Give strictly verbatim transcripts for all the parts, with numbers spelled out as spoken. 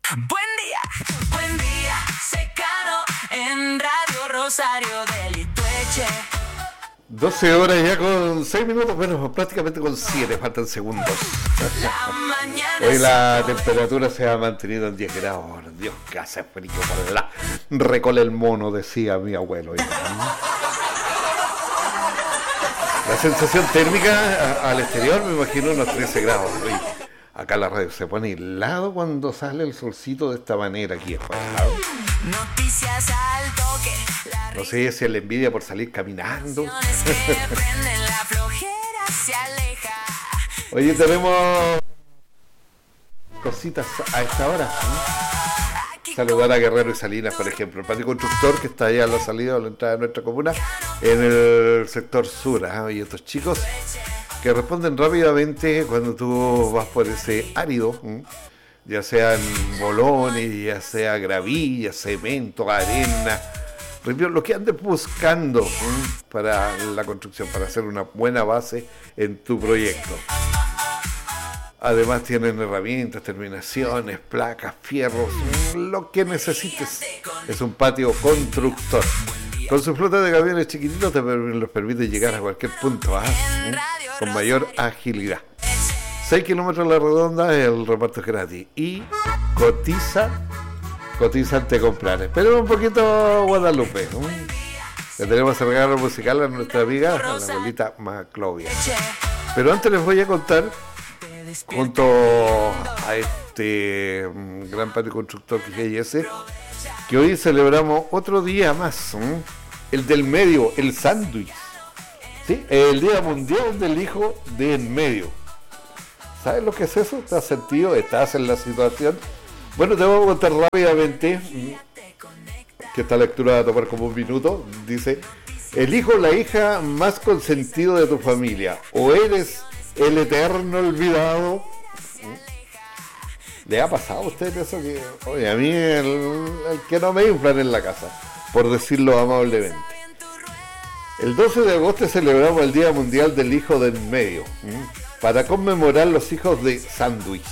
Buen día, buen día, Secano en Radio Rosario del Itueche. doce horas ya con seis minutos, bueno, prácticamente con siete, faltan segundos. Hoy la temperatura se ha mantenido en diez grados. Dios, que hace frío por la recola el mono, decía mi abuelo. La sensación térmica al exterior, me imagino unos trece grados. Acá la radio se pone helado cuando sale el solcito de esta manera aquí afuera. Noticias al toque. No sé si es la envidia por salir caminando. Oye, tenemos cositas a esta hora, ¿sí? Saludar a Guerrero y Salinas, por ejemplo, el patio constructor que está allá a la salida o la entrada de nuestra comuna, en el sector sur, ¿eh? Y estos chicos que responden rápidamente cuando tú vas por ese árido, ¿eh? Ya sean bolones, ya sea gravilla, cemento, arena, lo que andes buscando, ¿eh? Para la construcción, para hacer una buena base en tu proyecto. Además tienen herramientas, terminaciones, placas, fierros, lo que necesites. Es un patio constructor. Con su flota de camiones chiquititos te los permite llegar a cualquier punto, ¿eh? Con mayor agilidad. seis kilómetros a la redonda, el reparto es gratis. Y cotiza, cotiza ante comprar. Esperemos un poquito, Guadalupe, ¿no? Le tenemos el regalo musical a nuestra amiga, a la abuelita Maclovia. Pero antes les voy a contar, junto a este gran patio constructor que hay ese, que hoy celebramos otro día más, ¿eh? El del medio, el sándwich, ¿sí? El Día Mundial del Hijo de en Medio. ¿Sabes lo que es eso? ¿Te has sentido? ¿Estás en la situación? Bueno, te voy a contar rápidamente, que esta lectura va a tomar como un minuto. Dice: el hijo o la hija más consentido de tu familia, o eres el eterno olvidado. ¿Le ha pasado a usted eso? Que, oye, a mí el, el que no me inflan en la casa, por decirlo amablemente. El doce de agosto celebramos el Día Mundial del Hijo de en Medio, ¿m? Para conmemorar los hijos de sándwich.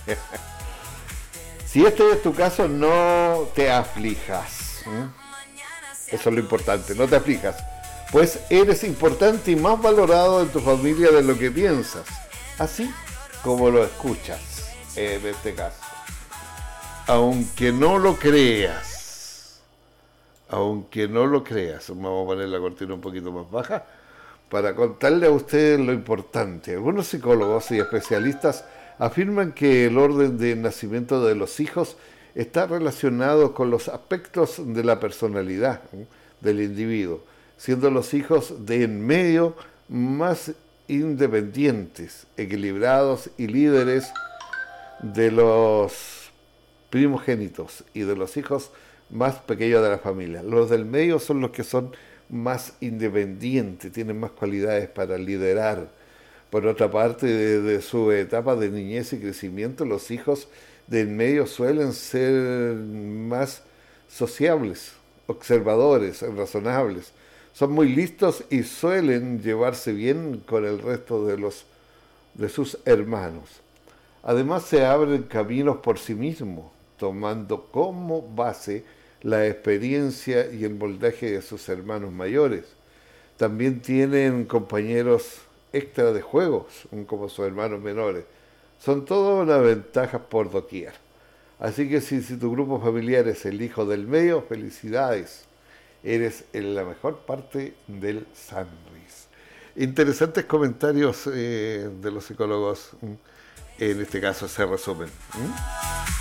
Si este es tu caso, no te aflijas, ¿m? Eso es lo importante, no te aflijas, pues eres importante y más valorado en tu familia de lo que piensas, así como lo escuchas en este caso. Aunque no lo creas, aunque no lo creas, vamos a poner la cortina un poquito más baja para contarle a ustedes lo importante. Algunos psicólogos y especialistas afirman que el orden de nacimiento de los hijos está relacionado con los aspectos de la personalidad, ¿eh? del individuo, siendo los hijos de en medio más independientes, equilibrados y líderes de los primogénitos y de los hijos más pequeños de la familia. Los del medio son los que son más independientes, tienen más cualidades para liderar. Por otra parte, desde su etapa de niñez y crecimiento, los hijos del medio suelen ser más sociables, observadores, razonables. Son muy listos y suelen llevarse bien con el resto de los de sus hermanos. Además, se abren caminos por sí mismos, tomando como base la experiencia y el moldaje de sus hermanos mayores. También tienen compañeros extra de juegos, como sus hermanos menores. Son todas unas ventajas por doquier. Así que si, si tu grupo familiar es el hijo del medio, felicidades. Eres en la mejor parte del sándwich. Interesantes comentarios eh, de los psicólogos, en este caso se resumen. ¿Mm?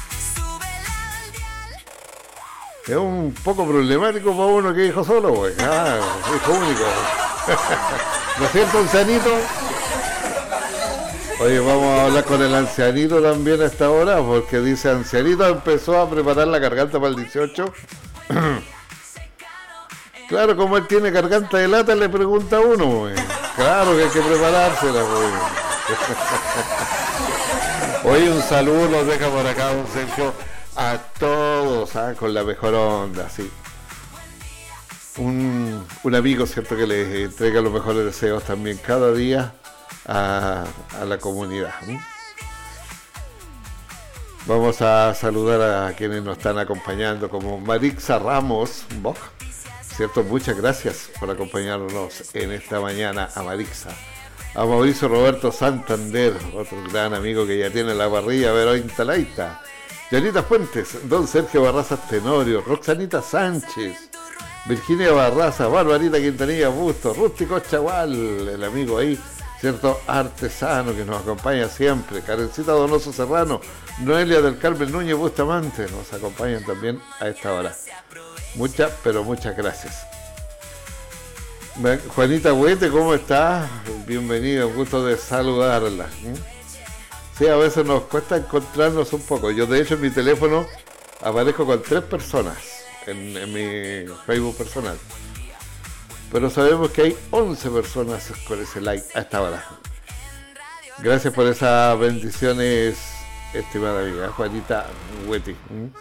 Es un poco problemático para uno que es hijo solo, güey. Ah, hijo único. ¿No es cierto, ancianito? Oye, vamos a hablar con el ancianito también a esta hora, porque dice: ancianito empezó a preparar la garganta para el dieciocho. Claro, como él tiene garganta de lata, le pregunta a uno, güey. Claro que hay que preparársela, güey. Oye, un saludo nos deja por acá don Sergio a todos, ¿eh? Con la mejor onda, sí. Un, un amigo, ¿cierto?, que les entrega los mejores deseos también cada día a, a la comunidad, ¿eh? Vamos a saludar a quienes nos están acompañando, como Marixa Ramos, ¿vos? ¿Cierto? Muchas gracias por acompañarnos en esta mañana, a Marixa. A Mauricio Roberto Santander, otro gran amigo que ya tiene la parrilla, pero instaladita. Yanita Fuentes, don Sergio Barrazas Tenorio, Roxanita Sánchez, Virginia Barraza, Barbarita Quintanilla Busto, Rústico Chagual, el amigo ahí, cierto, artesano que nos acompaña siempre, Karencita Donoso Serrano, Noelia del Carmen Núñez Bustamante, nos acompañan también a esta hora. Muchas, pero muchas gracias. Juanita Huete, ¿cómo estás? Bienvenida, un gusto de saludarla. Sí, a veces nos cuesta encontrarnos un poco. Yo, de hecho, en mi teléfono aparezco con tres personas en, en mi Facebook personal. Pero sabemos que hay once personas con ese like a esta hora. Gracias por esas bendiciones, estimada amiga Juanita Huete.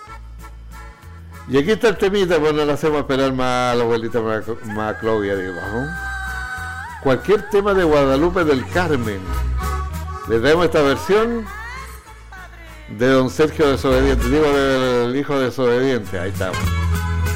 Y aquí está el temita, pues no le hacemos esperar más a la abuelita Maclovia, digamos, ¿no? Cualquier tema de Guadalupe del Carmen. Le traemos esta versión de don Sergio Desobediente, digo, del hijo desobediente. Ahí estamos.